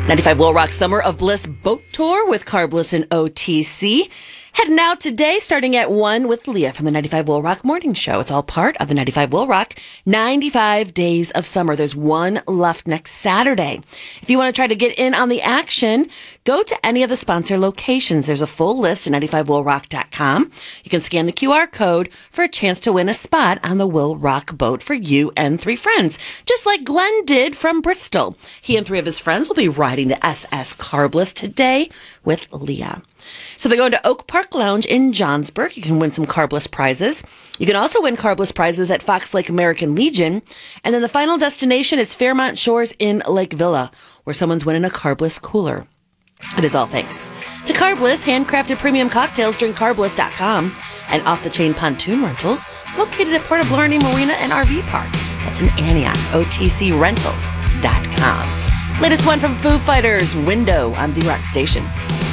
95 Will Rock Summer of Bliss Boat Tour with Carbliss and OTC. Heading out today, starting at 1 with Leah from the 95 Will Rock Morning Show. It's all part of the 95 Will Rock 95 Days of Summer. There's one left next Saturday. If you want to try to get in on the action, go to any of the sponsor locations. There's a full list at 95willrock.com. You can scan the QR code for a chance to win a spot on the Will Rock boat for you and 3 friends, just like Glenn did from Bristol. He and 3 of his friends will be riding the SS Carbliss today with Leah. So they're going to Oak Park Lounge in Johnsburg. You can win some Carbliss prizes. You can also win Carbliss prizes at Fox Lake American Legion. And then the final destination is Fairmont Shores in Lake Villa, where someone's winning a Carbliss cooler. It is all thanks to Carbliss, handcrafted premium cocktails. Drink Carbliss.com, and off-the-chain pontoon rentals located at Port of Blarney Marina and RV Park. That's in Antioch, OTCRentals.com. Latest one from Foo Fighters, Window on the Rock Station.